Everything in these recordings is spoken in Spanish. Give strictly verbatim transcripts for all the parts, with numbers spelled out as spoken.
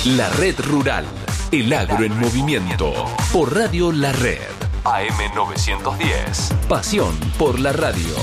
La Red Rural, el agro en movimiento, por Radio La Red, A M novecientos diez. Pasión por la radio.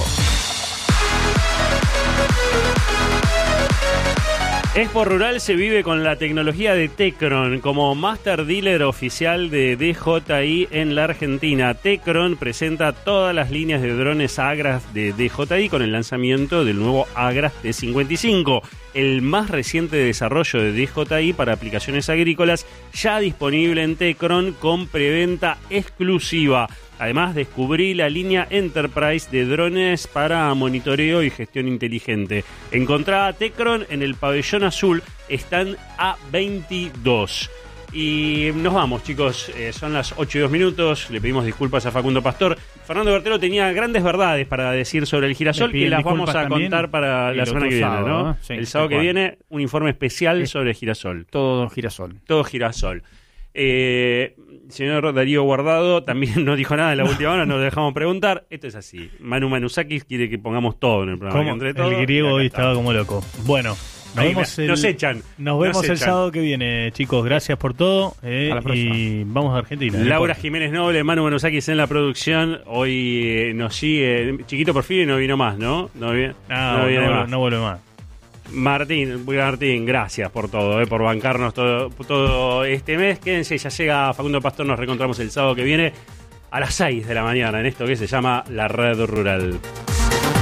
Expo Rural se vive con la tecnología de Tecron como Master Dealer oficial de D J I en la Argentina. Tecron presenta todas las líneas de drones Agras de D J I con el lanzamiento del nuevo Agras T cincuenta y cinco, el más reciente desarrollo de D J I para aplicaciones agrícolas, ya disponible en Tecron con preventa exclusiva. Además, descubrí la línea Enterprise de drones para monitoreo y gestión inteligente. Encontrá a Tecron en el pabellón azul, están A veintidós. Y nos vamos, chicos, eh, son las ocho y dos minutos, le pedimos disculpas a Facundo Pastor. Fernando Bertelo tenía grandes verdades para decir sobre el girasol que las vamos a contar para la semana que viene, sábado, ¿no? Sí, el sábado que cual. viene, un informe especial es sobre el girasol. Todo girasol. Todo girasol. Eh, señor Darío Guardado también no dijo nada en la última hora, nos lo dejamos preguntar. Esto es así. Manu Manusakis quiere que pongamos todo en el programa. Entre todo, el griego hoy estaba como loco. Bueno, nos, Ahí, vemos me, el, nos echan. Nos vemos nos el echan. sábado que viene, chicos. Gracias por todo. Eh, y vamos a Argentina. Laura Jiménez Noble, Manu Manusakis en la producción. Hoy eh, nos sigue. Chiquito Porfirio no vino más, ¿no? No, vi, no, no, viene no, más. no vuelve más. Martín, Martín, gracias por todo, eh, por bancarnos todo, todo este mes. Quédense, ya llega Facundo Pastor, nos reencontramos el sábado que viene a las seis de la mañana en esto que se llama La Red Rural.